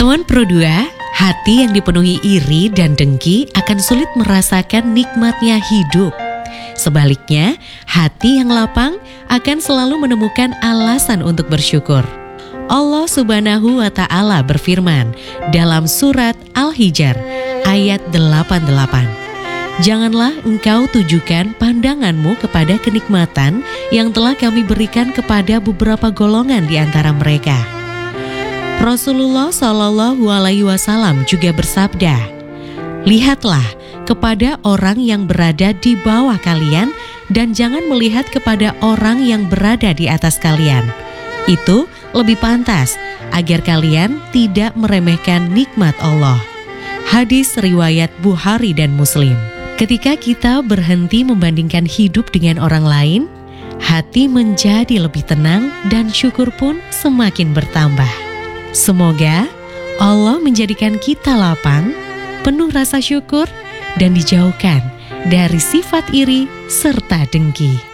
Teman Pro 2, hati yang dipenuhi iri dan dengki akan sulit merasakan nikmatnya hidup. Sebaliknya, hati yang lapang akan selalu menemukan alasan untuk bersyukur. Allah Subhanahu wa Ta'ala berfirman dalam surat Al-Hijr ayat 88. Janganlah engkau tujukan pandanganmu kepada kenikmatan yang telah kami berikan kepada beberapa golongan di antara mereka. Rasulullah Shallallahu Alaihi Wasallam juga bersabda, lihatlah kepada orang yang berada di bawah kalian dan jangan melihat kepada orang yang berada di atas kalian. Itu lebih pantas agar kalian tidak meremehkan nikmat Allah. Hadis riwayat Bukhari dan Muslim. Ketika kita berhenti membandingkan hidup dengan orang lain, hati menjadi lebih tenang dan syukur pun semakin bertambah. Semoga Allah menjadikan kita lapang, penuh rasa syukur, dan dijauhkan dari sifat iri serta dengki.